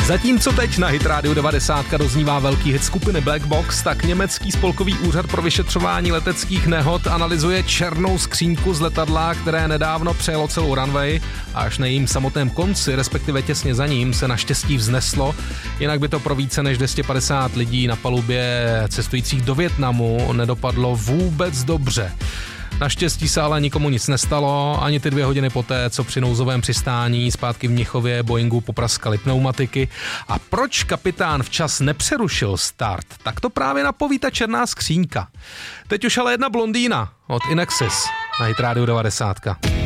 Zatímco teď na Hit Radio 90 doznívá velký hit skupiny Black Box, tak německý spolkový úřad pro vyšetřování leteckých nehod analyzuje černou skříňku z letadla, které nedávno přejelo celou runway a až na jejím samotném konci, respektive těsně za ním, se naštěstí vzneslo. Jinak by to pro více než 250 lidí na palubě cestujících do Vietnamu nedopadlo vůbec dobře. Naštěstí se ale nikomu nic nestalo, ani ty 2 hodiny poté, co při nouzovém přistání zpátky v Mnichově Boeingu popraskaly pneumatiky. A proč kapitán včas nepřerušil start? Tak to právě napoví ta černá skřínka. Teď už ale jedna blondýna od Inexis na Hit Radio 90.